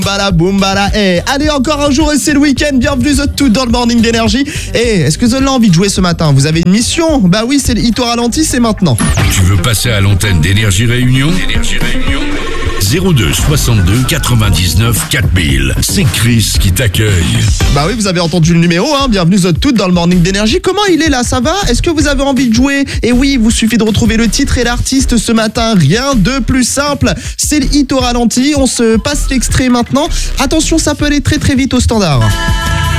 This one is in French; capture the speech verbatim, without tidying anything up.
Bala boum bala, hey. Allez, encore un jour et c'est le week-end. Bienvenue The Tout dans le morning d'énergie. Et est-ce que vous avez envie de jouer ce matin? Vous avez une mission? Bah oui, c'est le hit au ralenti, c'est maintenant. Tu veux passer à l'antenne d'Énergie Réunion? Énergie Réunion zéro deux soixante-deux quatre-vingt-dix-neuf quatre mille. C'est Chris qui t'accueille. Bah oui, vous avez entendu le numéro, hein. Bienvenue The Tout dans le morning d'énergie. Comment il est là? Ça va? Est-ce que vous avez envie de jouer? Et oui, il vous suffit de retrouver le titre et l'artiste ce matin. Rien de plus simple. C'est le hit au ralenti. On se passe l'extrait maintenant. Attention, ça peut aller très très vite au standard.